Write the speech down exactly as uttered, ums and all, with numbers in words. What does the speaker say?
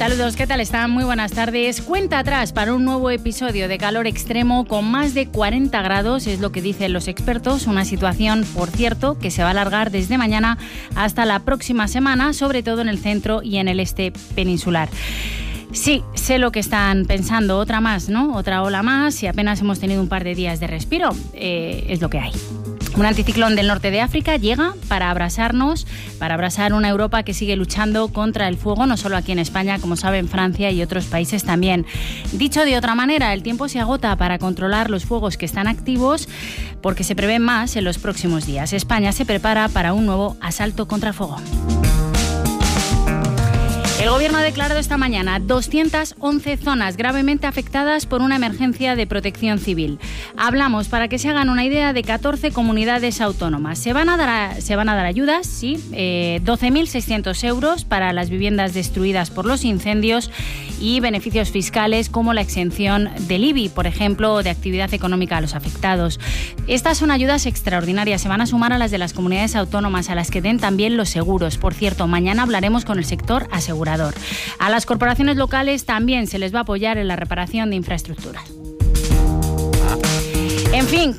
Saludos, ¿qué tal están? Muy buenas tardes. Cuenta atrás para un nuevo episodio de calor extremo con más de cuarenta grados, es lo que dicen los expertos. Una situación, por cierto, que se va a alargar desde mañana hasta la próxima semana, sobre todo en el centro y en el este peninsular. Sí, sé lo que están pensando, otra más, ¿no? Otra ola más y apenas hemos tenido un par de días de respiro. Eh, es lo que hay. Un anticiclón del norte de África llega para abrasarnos, para abrasar una Europa que sigue luchando contra el fuego, no solo aquí en España, como saben, Francia y otros países también. Dicho de otra manera, el tiempo se agota para controlar los fuegos que están activos porque se prevén más en los próximos días. España se prepara para un nuevo asalto contra el fuego. El Gobierno ha declarado esta mañana doscientas once zonas gravemente afectadas por una emergencia de protección civil. Hablamos, para que se hagan una idea, de catorce comunidades autónomas. Se van a dar, a, se van a dar ayudas, sí, eh, doce mil seiscientos euros para las viviendas destruidas por los incendios y beneficios fiscales como la exención del I B I, por ejemplo, o de actividad económica a los afectados. Estas son ayudas extraordinarias, se van a sumar a las de las comunidades autónomas, a las que den también los seguros. Por cierto, mañana hablaremos con el sector asegurador. A las corporaciones locales también se les va a apoyar en la reparación de infraestructuras. En fin,